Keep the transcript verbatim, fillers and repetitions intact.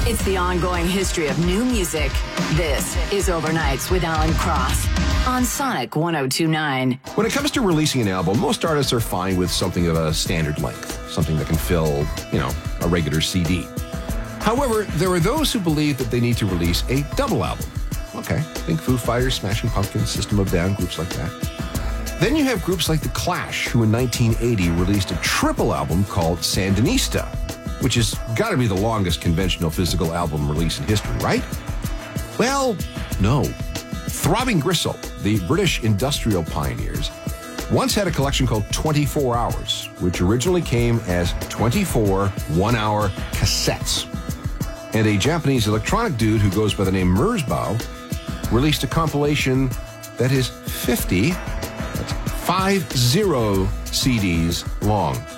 It's the ongoing history of new music. This is Overnights with Alan Cross on Sonic one oh two point nine. When it comes to releasing an album, most artists are fine with something of a standard length, something that can fill, you know, a regular C D. However, there are those who believe that they need to release a double album. Okay, think Foo Fighters, Smashing Pumpkins, System of a Down, groups like that. Then you have groups like The Clash, who in nineteen eighty released a triple album called Sandinista, which has got to be the longest conventional physical album release in history, right? Well, no. Throbbing Gristle, the British industrial pioneers, once had a collection called twenty-four hours, which originally came as twenty-four one-hour cassettes. And a Japanese electronic dude who goes by the name Merzbow released a compilation that is fifty, that's five zero C Ds long.